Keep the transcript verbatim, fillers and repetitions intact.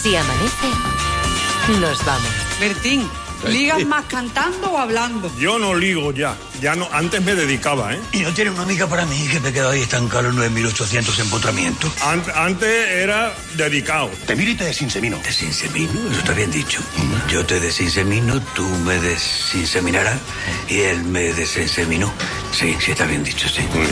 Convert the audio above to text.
Si amanece, nos vamos. Bertín, ¿ligas más cantando o hablando? Yo no ligo ya. Ya no, antes me dedicaba, ¿eh? ¿Y no tiene una amiga para mí que me quedo ahí estancado en nueve mil ochocientos empotramientos? Ant- antes era dedicado. Te miro y te desinsemino. ¿Desinsemino? Eso está bien dicho. Yo te desinsemino, tú me desinseminarás y él me desinseminó. Sí, sí está bien dicho, sí.